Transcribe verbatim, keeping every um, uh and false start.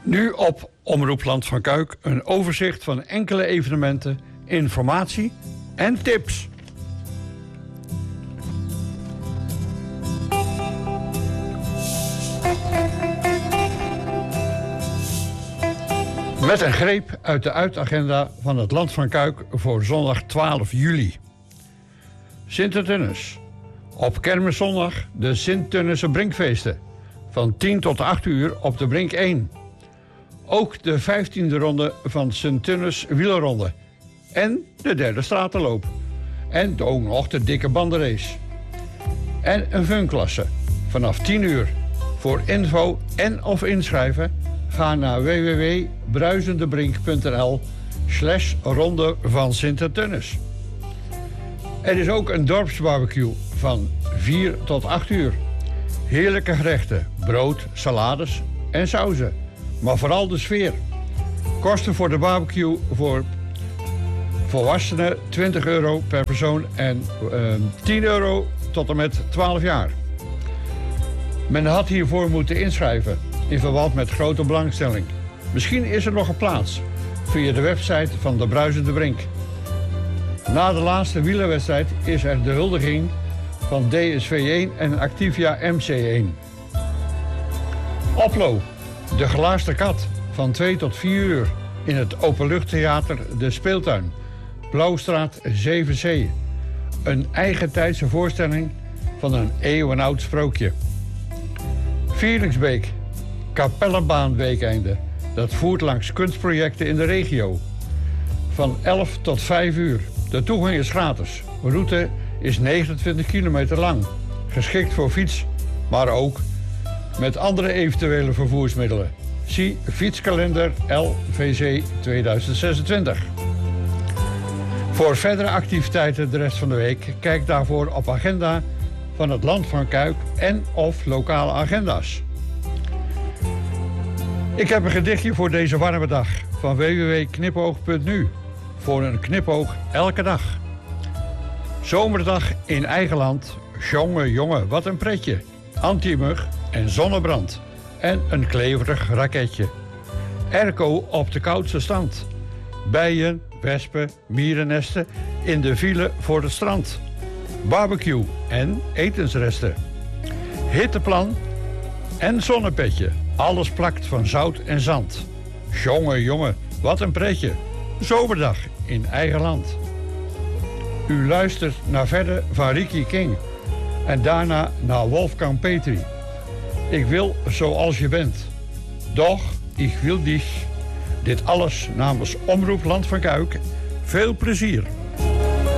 Nu op Omroep Land van Kuik een overzicht van enkele evenementen, informatie en tips. Met een greep uit de uitagenda van het Land van Kuik voor zondag twaalf juli. Sintertunnes. Op Kermiszondag de Sint-Tunnesse Brinkfeesten. Van tien tot acht uur op de Brink één. Ook de vijftiende ronde van Sint-Tunnes wielerronde. En de derde stratenloop. En ook nog de dikke bandenrace. En een funklasse. Vanaf tien uur. Voor info en of inschrijven ga naar w w w punt bruizendebrink punt n l slash ronde van Sintertunnes. Er is ook een dorpsbarbecue van vier tot acht uur. Heerlijke gerechten, brood, salades en sauzen. Maar vooral de sfeer. Kosten voor de barbecue voor volwassenen twintig euro per persoon en uh, tien euro tot en met twaalf jaar. Men had hiervoor moeten inschrijven in verband met grote belangstelling. Misschien is er nog een plaats via de website van de Bruisende Brink. Na de laatste wielerwedstrijd is er de huldiging van D S V één en Activia M C één. Oplo, de Glaarste Kat, van twee tot vier uur in het openluchttheater De Speeltuin, Blauwstraat zeven C. Een eigentijdse voorstelling van een eeuwenoud sprookje. Vierlingsbeek, Kapellenbaanweekeinde. Dat voert langs kunstprojecten in de regio. Van elf tot vijf uur. De toegang is gratis. De route is negenentwintig kilometer lang. Geschikt voor fiets, maar ook met andere eventuele vervoersmiddelen. Zie fietskalender L V C tweeduizend zesentwintig. Voor verdere activiteiten de rest van de week, kijk daarvoor op agenda van het Land van Kuik en of lokale agenda's. Ik heb een gedichtje voor deze warme dag van w w w punt knipoog punt n u. Voor een knipoog elke dag. Zomerdag in eigen land. Jongen, jongen, wat een pretje. Anti-mug en zonnebrand. En een kleverig raketje. Airco op de koudste stand. Bijen, wespen, mierennesten in de file voor het strand. Barbecue en etensresten. Hitteplan en zonnepetje. Alles plakt van zout en zand. Jongen, jongen, wat een pretje. Zomerdag in eigen land. U luistert naar verder van Ricky King. En daarna naar Wolfgang Petri. Ik wil zoals je bent. Doch, ik wil dich. Dit alles namens Omroep Land van Kuik. Veel plezier.